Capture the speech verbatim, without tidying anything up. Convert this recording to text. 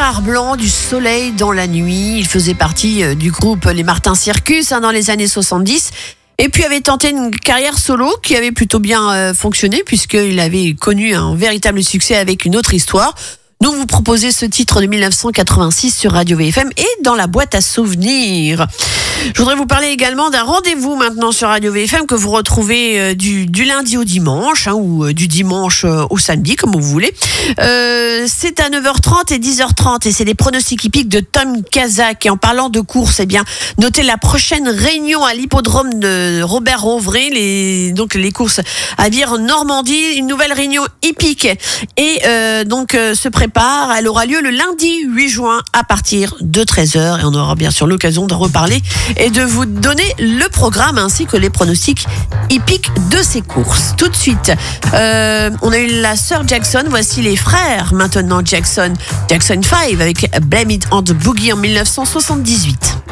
Gérard Blanc du Soleil dans la nuit. Il faisait partie euh, du groupe Les Martin Circus hein, dans les années soixante-dix. Et puis avait tenté une carrière solo qui avait plutôt bien euh, fonctionné puisqu'il avait connu un véritable succès avec une autre histoire. Nous vous proposez ce titre de dix-neuf cent quatre-vingt-six sur Radio V F M et dans la boîte à souvenirs. Je voudrais vous parler également d'un rendez-vous maintenant sur Radio V F M que vous retrouvez euh, du, du lundi au dimanche hein, ou euh, du dimanche euh, au samedi comme vous voulez. Euh, c'est à neuf heures trente et dix heures trente et c'est les pronostics hippiques de Tom Kazak. Et en parlant de course, eh bien, notez la prochaine réunion à l'hippodrome de Robert Rouvray, les, donc les courses à Vire en Normandie, une nouvelle réunion hippique et euh, donc euh, se prépare. Elle aura lieu le lundi huit juin à partir de treize heures et on aura bien sûr l'occasion de reparler et de vous donner le programme ainsi que les pronostics hippiques de ces courses. Tout de suite, euh, on a eu la sœur Jackson, voici les frères maintenant Jackson, Jackson cinq avec Blame It on the Boogie en dix-neuf cent soixante-dix-huit.